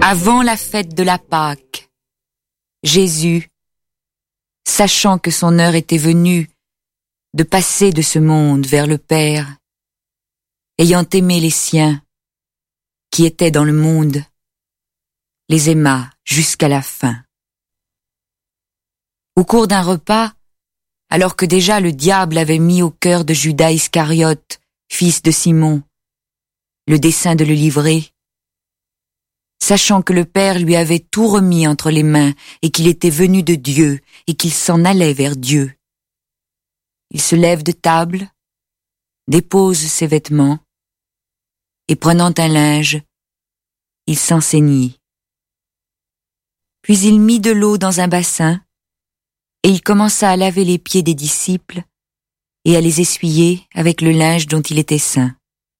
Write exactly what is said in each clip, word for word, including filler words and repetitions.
Avant la fête de la Pâque, Jésus, sachant que son heure était venue de passer de ce monde vers le Père, ayant aimé les siens qui étaient dans le monde, les aima jusqu'à la fin. Au cours d'un repas, alors que déjà le diable avait mis au cœur de Judas Iscariote, fils de Simon, le dessein de le livrer, sachant que le Père lui avait tout remis entre les mains et qu'il était venu de Dieu et qu'il s'en allait vers Dieu. Il se lève de table, dépose ses vêtements, et prenant un linge, il s'en ceignit. Puis il mit de l'eau dans un bassin, et il commença à laver les pieds des disciples et à les essuyer avec le linge dont il était ceint.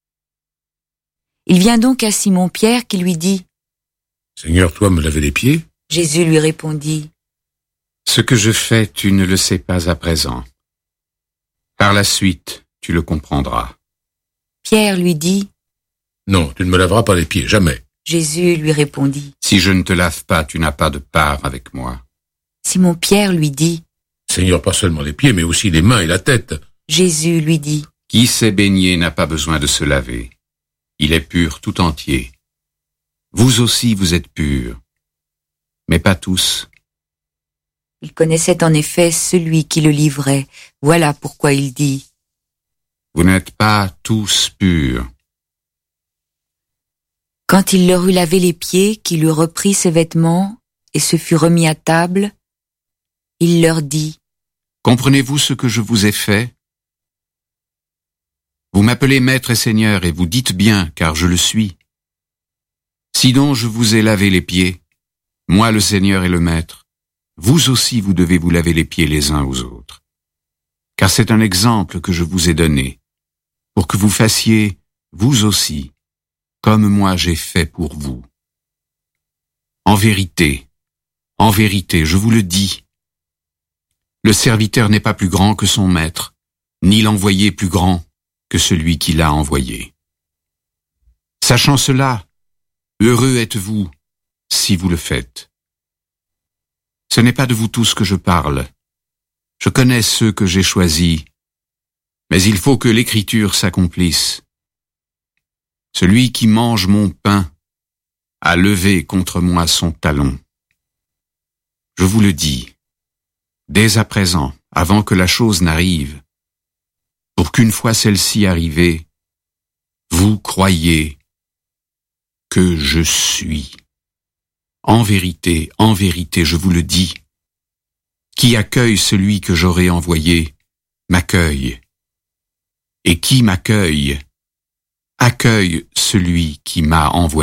Il vient donc à Simon-Pierre qui lui dit « Seigneur, toi me laver les pieds ?» Jésus lui répondit « Ce que je fais, tu ne le sais pas à présent. Par la suite, tu le comprendras. » Pierre lui dit « Non, tu ne me laveras pas les pieds, jamais. » Jésus lui répondit « Si je ne te lave pas, tu n'as pas de part avec moi. » Simon-Pierre lui dit « Seigneur, pas seulement les pieds, mais aussi les mains et la tête. » Jésus lui dit « Qui s'est baigné n'a pas besoin de se laver. Il est pur tout entier. Vous aussi vous êtes purs, mais pas tous. » Il connaissait en effet celui qui le livrait. Voilà pourquoi il dit « Vous n'êtes pas tous purs. » Quand il leur eut lavé les pieds, qu'il eut repris ses vêtements et se fut remis à table, il leur dit « Comprenez-vous ce que je vous ai fait? Vous m'appelez Maître et Seigneur, et vous dites bien, car je le suis. Si donc je vous ai lavé les pieds, moi le Seigneur et le Maître, vous aussi vous devez vous laver les pieds les uns aux autres. Car c'est un exemple que je vous ai donné, pour que vous fassiez, vous aussi, comme moi j'ai fait pour vous. En vérité, en vérité, je vous le dis, le serviteur n'est pas plus grand que son maître, ni l'envoyé plus grand que celui qui l'a envoyé. Sachant cela, heureux êtes-vous si vous le faites. Ce n'est pas de vous tous que je parle. Je connais ceux que j'ai choisis, mais il faut que l'écriture s'accomplisse. Celui qui mange mon pain a levé contre moi son talon. Je vous le dis, dès à présent, avant que la chose n'arrive, pour qu'une fois celle-ci arrivée, vous croyez que je suis. En vérité, en vérité, je vous le dis, qui accueille celui que j'aurai envoyé, m'accueille. Et qui m'accueille, accueille celui qui m'a envoyé. »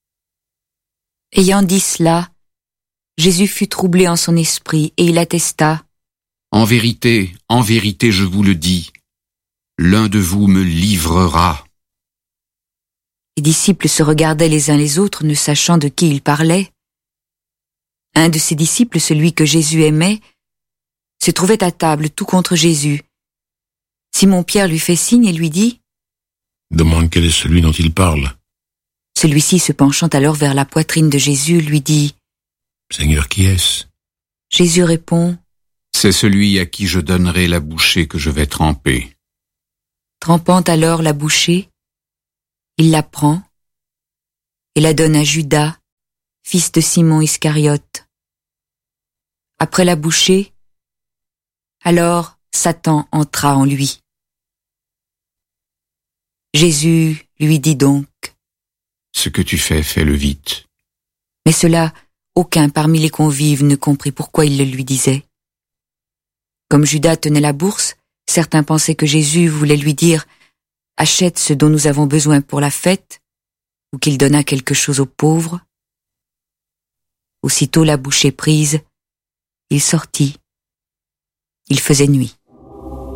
Ayant dit cela, Jésus fut troublé en son esprit, et il attesta. « En vérité, en vérité, je vous le dis, l'un de vous me livrera. » Les disciples se regardaient les uns les autres, ne sachant de qui il parlait. Un de ses disciples, celui que Jésus aimait, se trouvait à table tout contre Jésus. Simon-Pierre lui fait signe et lui dit « Demande quel est celui dont il parle. » Celui-ci, se penchant alors vers la poitrine de Jésus, lui dit « Seigneur, qui est-ce » Jésus répond « C'est celui à qui je donnerai la bouchée que je vais tremper. » Trempant alors la bouchée, il la prend et la donne à Judas, fils de Simon Iscariote. Après la bouchée, alors Satan entra en lui. Jésus lui dit donc « Ce que tu fais, fais-le vite. » Mais cela, aucun parmi les convives ne comprit pourquoi il le lui disait. Comme Judas tenait la bourse, certains pensaient que Jésus voulait lui dire « Achète ce dont nous avons besoin pour la fête » ou qu'il donnât quelque chose aux pauvres. Aussitôt la bouchée prise, il sortit. Il faisait nuit.